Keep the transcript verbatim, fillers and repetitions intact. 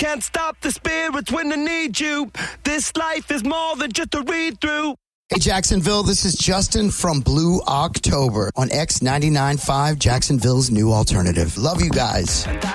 can't stop the spirits when they need you. This life is more than just a read-through. Hey, Jacksonville, this is Justin from Blue October on X ninety-nine point five, Jacksonville's new alternative. Love you guys.